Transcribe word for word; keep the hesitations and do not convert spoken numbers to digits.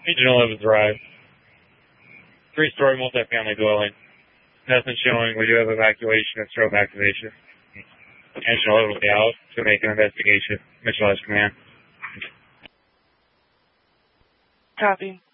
Agent eleven Thrive. Three-story multifamily dwelling. Nothing showing. We do have evacuation and strobe activation. Agent eleven will be out to make an investigation. Mitchell has command. Copy.